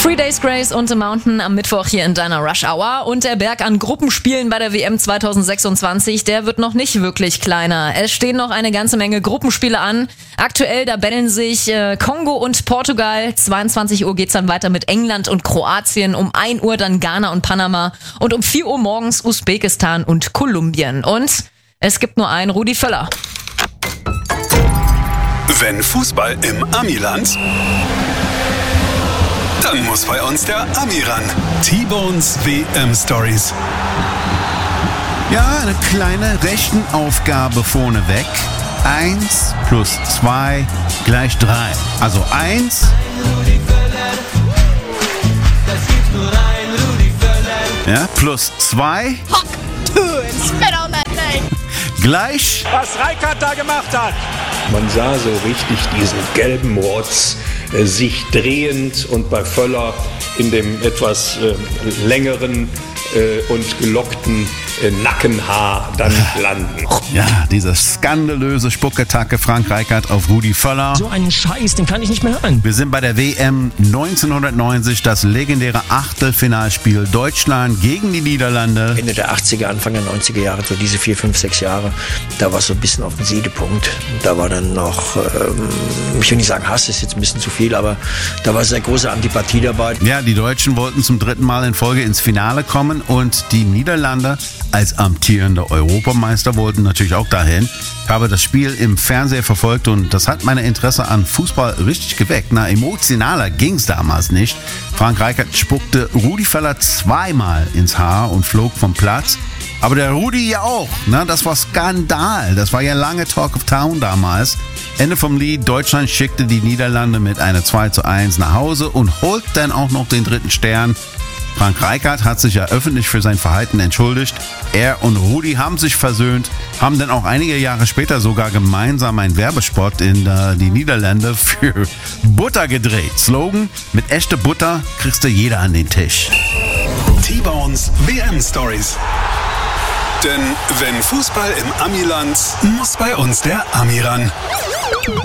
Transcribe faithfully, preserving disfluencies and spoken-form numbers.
Three Days Grace und The Mountain am Mittwoch hier in deiner Rush Hour. Und der Berg an Gruppenspielen bei der W M zwanzig sechsundzwanzig, der wird noch nicht wirklich kleiner. Es stehen noch eine ganze Menge Gruppenspiele an. Aktuell, da betteln sich äh, Kongo und Portugal. zweiundzwanzig Uhr geht's dann weiter mit England und Kroatien. Um ein Uhr dann Ghana und Panama. Und um vier Uhr morgens Usbekistan und Kolumbien. Und es gibt nur einen Rudi Völler. Wenn Fußball im Amiland, dann muss bei uns der Ami ran. T-Bones W M Stories. Ja, eine kleine Rechenaufgabe vorneweg. Eins plus zwei gleich drei. Also eins ja, plus zwei Hock, two, and spit on that thing. gleich Was Rijkaard da gemacht hat. Man sah so richtig diesen gelben Rotz äh, sich drehend und bei Völler in dem etwas äh, längeren äh, und gelockten äh, Nackenhaar dann landen. ja, diese skandalöse Spuckattacke Frank Rijkaard auf Rudi Völler. So einen Scheiß, den kann ich nicht mehr hören. Wir sind bei der W M neunzehnhundertneunzig, das legendäre Achtelfinalspiel Deutschland gegen die Niederlande. Ende der achtziger, Anfang der neunziger Jahre, so diese vier, fünf, sechs Jahre, da war es so ein bisschen auf dem Siedepunkt. Da war dann noch, ähm, ich will nicht sagen Hass, ist jetzt ein bisschen zu viel, aber da war sehr große Antipathie dabei. Ja, die Deutschen wollten zum dritten Mal in Folge ins Finale kommen und die Niederlande als amtierende Europameister wollten natürlich auch dahin. Ich habe das Spiel im Fernseher verfolgt und das hat meine Interesse an Fußball richtig geweckt. Na, emotionaler ging es damals nicht. Frank Rijkaard spuckte Rudi Völler zweimal ins Haar und flog vom Platz. Aber der Rudi ja auch, ne? Das war Skandal. Das war ja lange Talk of Town damals. Ende vom Lied, Deutschland schickte die Niederlande mit einer zwei zu eins nach Hause und holt dann auch noch den dritten Stern. Frank Rijkaard hat sich ja öffentlich für sein Verhalten entschuldigt. Er und Rudi haben sich versöhnt, haben dann auch einige Jahre später sogar gemeinsam einen Werbespot in äh, die Niederlande für Butter gedreht. Slogan: Mit echter Butter kriegst du jeder an den Tisch. T-Bones W M Stories. Denn wenn Fußball im Amiland, muss bei uns der Ami ran.